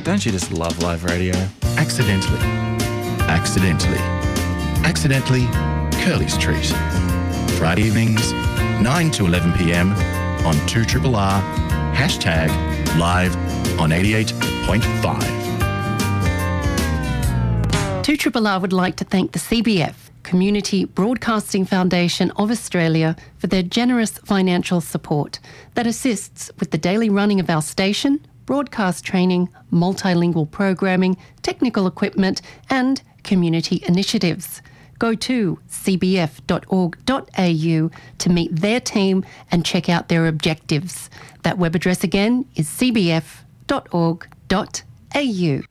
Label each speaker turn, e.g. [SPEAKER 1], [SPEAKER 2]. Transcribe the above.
[SPEAKER 1] Don't you just love live radio?
[SPEAKER 2] Accidentally. Accidentally. Accidentally, Curly's Treat. Friday evenings, 9 to 11 p.m. on 2RRR, hashtag live on 88.5.
[SPEAKER 3] 2RRR would like to thank the CBF, Community Broadcasting Foundation of Australia, for their generous financial support that assists with the daily running of our station, broadcast training, multilingual programming, technical equipment and community initiatives. Go to cbf.org.au to meet their team and check out their objectives. That web address again is cbf.org.au.